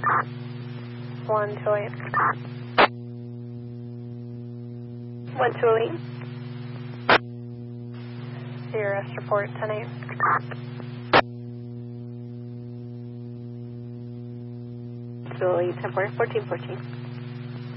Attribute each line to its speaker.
Speaker 1: 128. 128. Your arrest report, 10-8.
Speaker 2: Julie, 10-4, 1414.